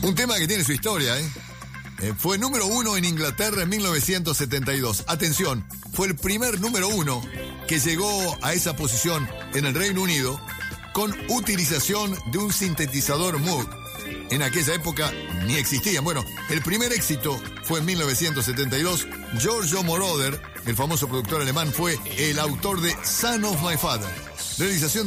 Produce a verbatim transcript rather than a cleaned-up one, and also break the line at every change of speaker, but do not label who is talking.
Un tema que tiene su historia, ¿eh? Eh, fue número uno en Inglaterra en mil novecientos setenta y dos. Atención, fue el primer número uno que llegó a esa posición en el Reino Unido con utilización de un sintetizador Moog. En aquella época ni existían. Bueno, el primer éxito fue en mil novecientos setenta y dos. Giorgio Moroder, el famoso productor alemán, fue el autor de Son of My Father. Realización de